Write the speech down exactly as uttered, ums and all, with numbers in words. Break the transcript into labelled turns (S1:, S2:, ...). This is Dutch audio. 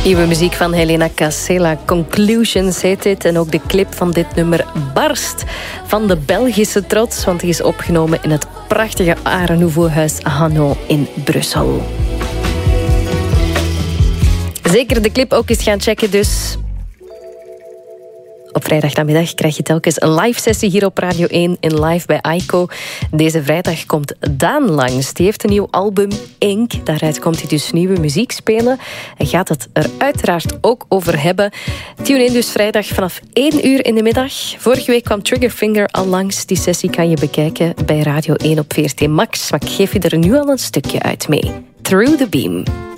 S1: Nieuwe muziek van Helena Casella. Conclusions heet dit. En ook de clip van dit nummer barst van de Belgische trots. Want die is opgenomen in het prachtige Art Nouveau-huis Hanon in Brussel. Zeker de clip ook eens gaan checken dus. Op vrijdagnamiddag krijg je telkens een live sessie hier op Radio één in Live bij Aiko. Deze vrijdag komt Daan langs. Die heeft een nieuw album, Ink. Daaruit komt hij dus nieuwe muziek spelen. En gaat het er uiteraard ook over hebben. Tune in dus vrijdag vanaf één uur in de middag. Vorige week kwam Triggerfinger al langs. Die sessie kan je bekijken bij Radio één op V R T Max. Maar ik geef je er nu al een stukje uit mee. Through the Beam.